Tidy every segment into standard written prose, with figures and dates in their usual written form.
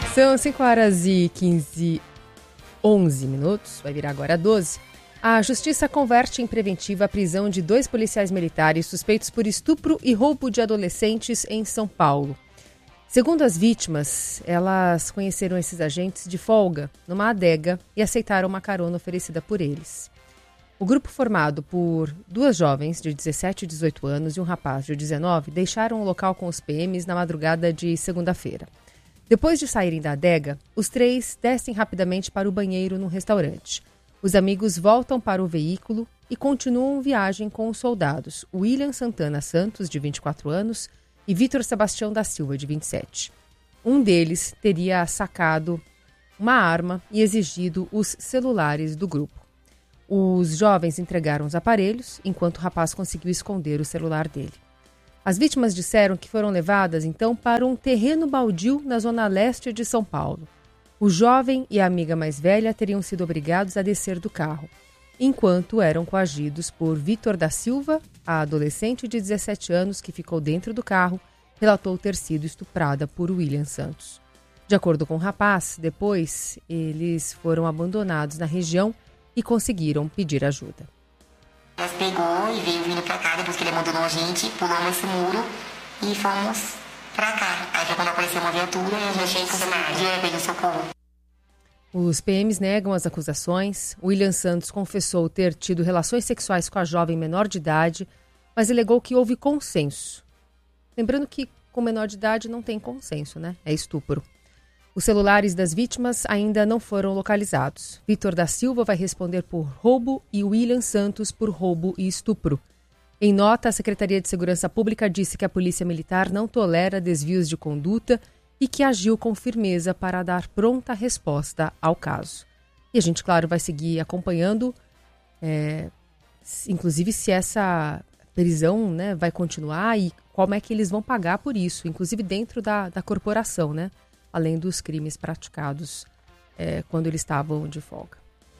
São 5h11, vai virar agora 12. A Justiça converte em preventiva a prisão de 2 policiais militares suspeitos por estupro e roubo de adolescentes em São Paulo. Segundo as vítimas, elas conheceram esses agentes de folga numa adega e aceitaram uma carona oferecida por eles. O grupo, formado por 2 jovens de 17 e 18 anos e um rapaz de 19, deixaram o local com os PMs na madrugada de segunda-feira. Depois de saírem da adega, os 3 descem rapidamente para o banheiro num restaurante. Os amigos voltam para o veículo e continuam viagem com os soldados William Santana Santos, de 24 anos, e Vitor Sebastião da Silva, de 27. Um deles teria sacado uma arma e exigido os celulares do grupo. Os jovens entregaram os aparelhos, enquanto o rapaz conseguiu esconder o celular dele. As vítimas disseram que foram levadas, então, para um terreno baldio na zona leste de São Paulo. O jovem e a amiga mais velha teriam sido obrigados a descer do carro, enquanto eram coagidos por Vitor da Silva, a adolescente de 17 anos que ficou dentro do carro, relatou ter sido estuprada por William Santos. De acordo com o rapaz, depois eles foram abandonados na região e conseguiram pedir ajuda. Nós pegou e veio vindo pra cá, depois que ele abandonou a gente, pulamos esse muro e fomos pra cá. Aí foi quando apareceu uma viatura e a gente pediu socorro. Os PMs negam as acusações. William Santos confessou ter tido relações sexuais com a jovem menor de idade, mas alegou que houve consenso. Lembrando que com menor de idade não tem consenso, né? É estupro. Os celulares das vítimas ainda não foram localizados. Vitor da Silva vai responder por roubo e William Santos por roubo e estupro. Em nota, a Secretaria de Segurança Pública disse que a Polícia Militar não tolera desvios de conduta e que agiu com firmeza para dar pronta resposta ao caso. E a gente, claro, vai seguir acompanhando, inclusive se essa prisão, né, vai continuar e como é que eles vão pagar por isso, inclusive dentro da corporação, né? Além dos crimes praticados quando eles estavam de folga.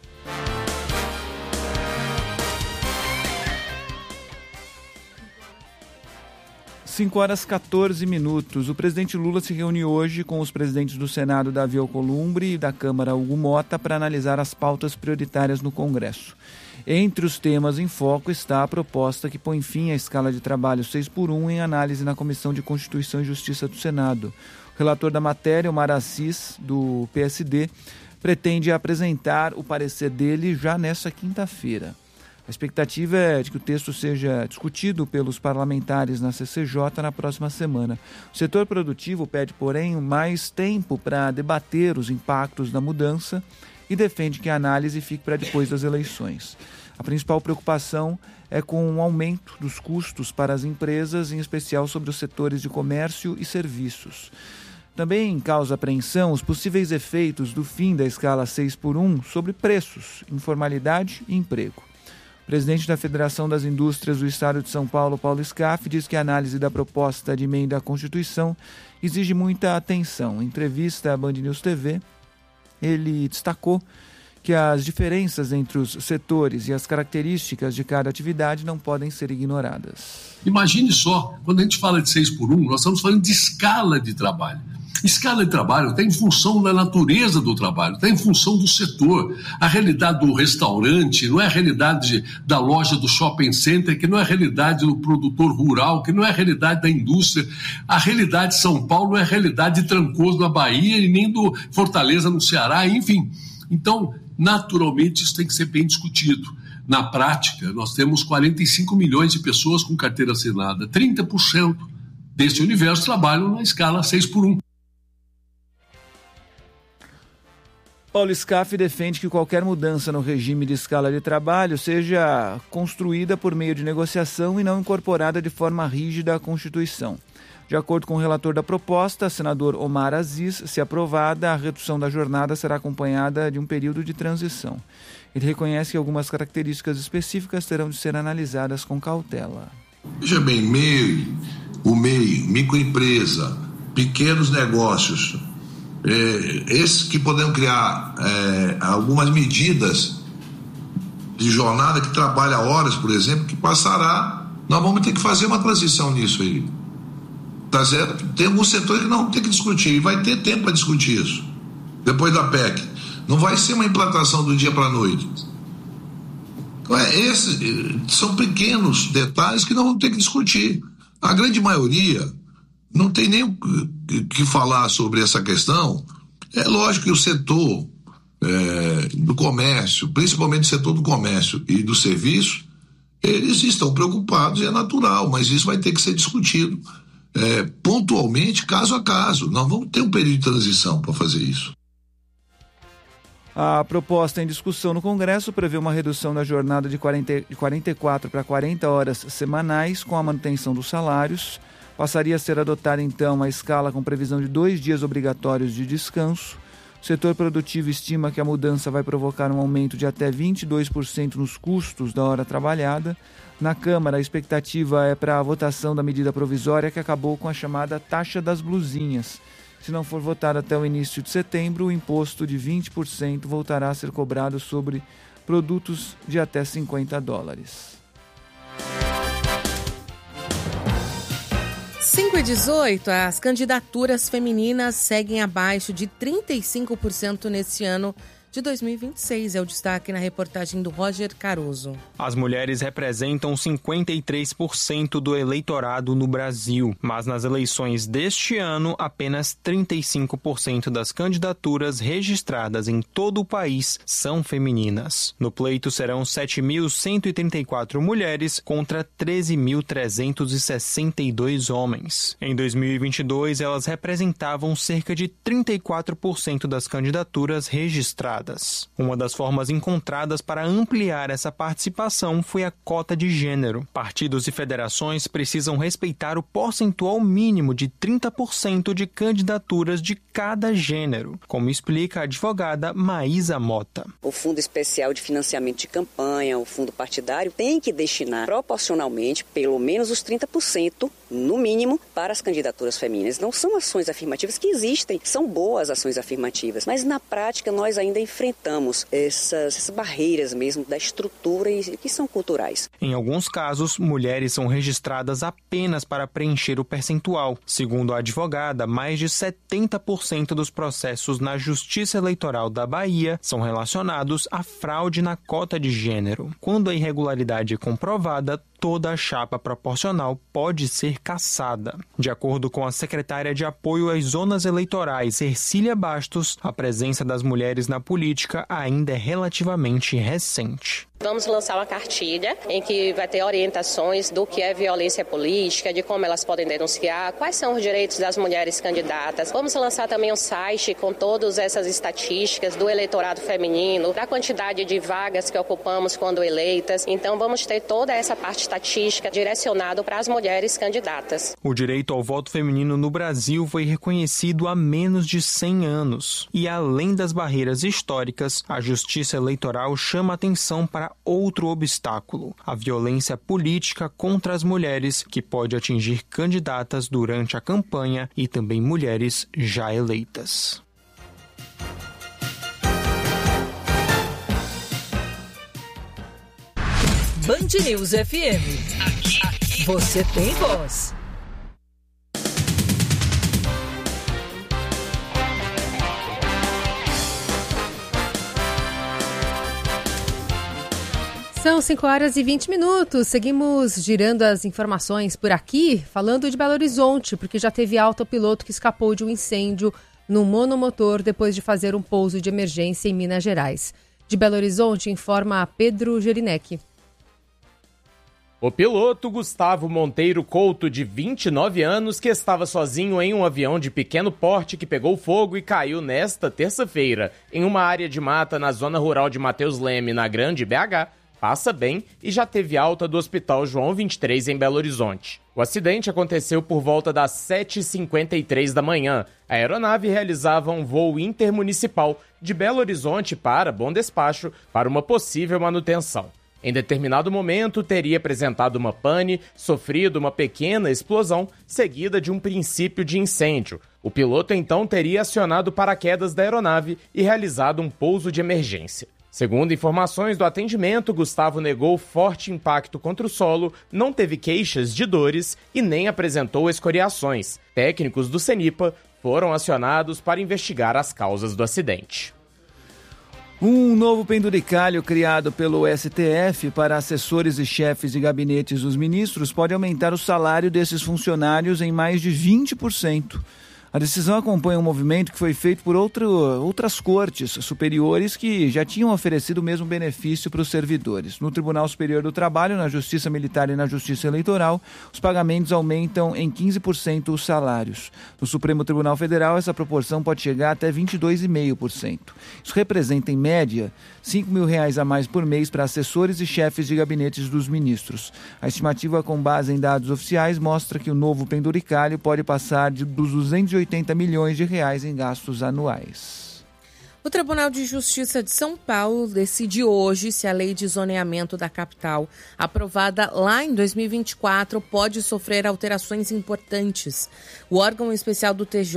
Cinco horas 14 minutos. O presidente Lula se reuniu hoje com os presidentes do Senado, Davi Alcolumbre, e da Câmara, Hugo Mota, para analisar as pautas prioritárias no Congresso. Entre os temas em foco está a proposta que põe fim à escala de trabalho 6x1 em análise na Comissão de Constituição e Justiça do Senado. O relator da matéria, Omar Aziz, do PSD, pretende apresentar o parecer dele já nesta quinta-feira. A expectativa é de que o texto seja discutido pelos parlamentares na CCJ na próxima semana. O setor produtivo pede, porém, mais tempo para debater os impactos da mudança e defende que a análise fique para depois das eleições. A principal preocupação é com o aumento dos custos para as empresas, em especial sobre os setores de comércio e serviços. Também causa apreensão os possíveis efeitos do fim da escala 6x1 sobre preços, informalidade e emprego. O presidente da Federação das Indústrias do Estado de São Paulo, Paulo Scaff, diz que a análise da proposta de emenda à Constituição exige muita atenção. Em entrevista à Band News TV, ele destacou que as diferenças entre os setores e as características de cada atividade não podem ser ignoradas. Imagine só, quando a gente fala de 6x1, nós estamos falando de escala de trabalho. Escala de trabalho está em função da natureza do trabalho, está em função do setor. A realidade do restaurante não é a realidade da loja do shopping center, que não é a realidade do produtor rural, que não é a realidade da indústria. A realidade de São Paulo não é a realidade de Trancoso na Bahia e nem do Fortaleza no Ceará, enfim. Então, naturalmente, isso tem que ser bem discutido. Na prática, nós temos 45 milhões de pessoas com carteira assinada. 30% desse universo trabalham na escala 6x1. Paulo Scaff defende que qualquer mudança no regime de escala de trabalho seja construída por meio de negociação e não incorporada de forma rígida à Constituição. De acordo com o relator da proposta, senador Omar Aziz, se aprovada, a redução da jornada será acompanhada de um período de transição. Ele reconhece que algumas características específicas terão de ser analisadas com cautela. Veja bem, MEI, microempresa, pequenos negócios, esses que podemos criar algumas medidas de jornada que trabalha horas, por exemplo, que passará, nós vamos ter que fazer uma transição nisso aí. tá certo? Tem alguns setores que não tem que discutir, e vai ter tempo para discutir isso, depois da PEC. Não vai ser uma implantação do dia para a noite. Esses são pequenos detalhes que não vão ter que discutir. A grande maioria não tem nem o que falar sobre essa questão. É lógico que o setor do comércio, principalmente o setor do comércio e do serviço, eles estão preocupados e é natural, mas isso vai ter que ser discutido pontualmente, caso a caso. Nós vamos ter um período de transição para fazer isso. A proposta em discussão no Congresso prevê uma redução da jornada de 44 para 40 horas semanais, com a manutenção dos salários. Passaria a ser adotada, então, uma escala com previsão de 2 dias obrigatórios de descanso. O setor produtivo estima que a mudança vai provocar um aumento de até 22% nos custos da hora trabalhada. Na Câmara, a expectativa é para a votação da medida provisória que acabou com a chamada taxa das blusinhas. Se não for votado até o início de setembro, o imposto de 20% voltará a ser cobrado sobre produtos de até $50. 5h18, as candidaturas femininas seguem abaixo de 35% nesse ano de 2026, é o destaque na reportagem do Roger Caruso. As mulheres representam 53% do eleitorado no Brasil, mas nas eleições deste ano, apenas 35% das candidaturas registradas em todo o país são femininas. No pleito serão 7.134 mulheres contra 13.362 homens. Em 2022, elas representavam cerca de 34% das candidaturas registradas. Uma das formas encontradas para ampliar essa participação foi a cota de gênero. Partidos e federações precisam respeitar o percentual mínimo de 30% de candidaturas de cada gênero, como explica a advogada Maísa Mota. O Fundo Especial de Financiamento de Campanha, o fundo partidário, tem que destinar proporcionalmente pelo menos os 30%, no mínimo, para as candidaturas femininas. Não são ações afirmativas que existem, são boas ações afirmativas, mas na prática nós ainda enfrentamos essas barreiras mesmo da estrutura e que são culturais. Em alguns casos, mulheres são registradas apenas para preencher o percentual. Segundo a advogada, mais de 70% dos processos na Justiça Eleitoral da Bahia são relacionados à fraude na cota de gênero. Quando a irregularidade é comprovada, toda a chapa proporcional pode ser cassada. De acordo com a secretária de Apoio às Zonas Eleitorais, Ercília Bastos, a presença das mulheres na política ainda é relativamente recente. Vamos lançar uma cartilha em que vai ter orientações do que é violência política, de como elas podem denunciar, quais são os direitos das mulheres candidatas. Vamos lançar também um site com todas essas estatísticas do eleitorado feminino, da quantidade de vagas que ocupamos quando eleitas. Então vamos ter toda essa parte estatística direcionada para as mulheres candidatas. O direito ao voto feminino no Brasil foi reconhecido há menos de 100 anos. E além das barreiras históricas, a Justiça Eleitoral chama atenção para outro obstáculo, a violência política contra as mulheres, que pode atingir candidatas durante a campanha e também mulheres já eleitas. Band News FM. Aqui você tem voz. São 5h20. Seguimos girando as informações por aqui, falando de Belo Horizonte, porque já teve alta o piloto que escapou de um incêndio no monomotor depois de fazer um pouso de emergência em Minas Gerais. De Belo Horizonte, informa Pedro Gerinec. O piloto Gustavo Monteiro Couto, de 29 anos, que estava sozinho em um avião de pequeno porte que pegou fogo e caiu nesta terça-feira em uma área de mata na zona rural de Mateus Leme, na Grande BH, passa bem e já teve alta do Hospital João 23 em Belo Horizonte. O acidente aconteceu por volta das 7h53 da manhã. A aeronave realizava um voo intermunicipal de Belo Horizonte para Bom Despacho para uma possível manutenção. Em determinado momento, teria apresentado uma pane, sofrido uma pequena explosão, seguida de um princípio de incêndio. O piloto então teria acionado paraquedas da aeronave e realizado um pouso de emergência. Segundo informações do atendimento, Gustavo negou forte impacto contra o solo, não teve queixas de dores e nem apresentou escoriações. Técnicos do CENIPA foram acionados para investigar as causas do acidente. Um novo penduricalho criado pelo STF para assessores e chefes de gabinetes dos ministros pode aumentar o salário desses funcionários em mais de 20%. A decisão acompanha um movimento que foi feito por outras cortes superiores que já tinham oferecido o mesmo benefício para os servidores. No Tribunal Superior do Trabalho, na Justiça Militar e na Justiça Eleitoral, os pagamentos aumentam em 15% os salários. No Supremo Tribunal Federal, essa proporção pode chegar até 22,5%. Isso representa, em média, R$ 5.000 a mais por mês para assessores e chefes de gabinetes dos ministros. A estimativa com base em dados oficiais mostra que o novo penduricalho pode passar dos 280 milhões de reais em gastos anuais. O Tribunal de Justiça de São Paulo decide hoje se a lei de zoneamento da capital, aprovada lá em 2024, pode sofrer alterações importantes. O órgão especial do TJ